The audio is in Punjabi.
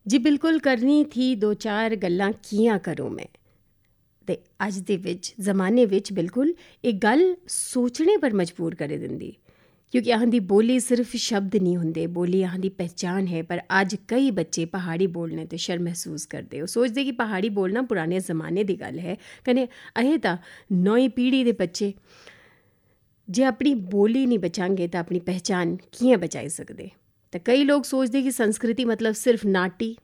ਜੀ ਬਿਲਕੁਲ ਕਰਨੀ ਥੀ ਦੋ ਚਾਰ ਗੱਲਾਂ ਕੀਆਂ ਕਰੂੰ ਮੈਂ। ਤੇ ਅੱਜ ਦੇ ਵਿੱਚ ਜ਼ਮਾਨੇ ਵਿੱਚ ਬਿਲਕੁਲ ਇਹ ਗੱਲ ਸੋਚਣੇ ਪਰ ਮਜਬੂਰ ਕਰ ਦਿੰਦੀ, ਕਿਉਂਕਿ ਅਹਾਂ ਦੀ ਬੋਲੀ ਸਿਰਫ ਸ਼ਬਦ ਨਹੀਂ ਹੁੰਦੇ, ਬੋਲੀ ਅਹਾਂ ਦੀ ਪਹਿਚਾਨ ਹੈ। ਪਰ ਅੱਜ ਕਈ ਬੱਚੇ ਪਹਾੜੀ ਬੋਲਣੇ ਤੇ ਸ਼ਰਮ ਮਹਿਸੂਸ ਕਰਦੇ, ਉਹ ਸੋਚਦੇ ਕਿ ਪਹਾੜੀ ਬੋਲਣਾ ਪੁਰਾਣੇ ਜ਼ਮਾਨੇ ਦੀ ਗੱਲ ਹੈ। ਕਨੇ ਇਹ ਤਾਂ ਨਵੀਂ ਪੀੜ੍ਹੀ ਦੇ ਬੱਚੇ ਜੇ ਆਪਣੀ ਬੋਲੀ ਨਹੀਂ ਬਚਾਂਗੇ ਤਾਂ ਆਪਣੀ ਪਹਿਚਾਨ ਕਿਵੇਂ ਬਚਾਈ ਸਕਦੇ। ਤਾਂ ਕਈ ਲੋਕ ਸੋਚਦੇ ਕਿ ਸੰਸਕ੍ਰਿਤੀ ਮਤਲਬ ਸਿਰਫ ਨਾਟੀ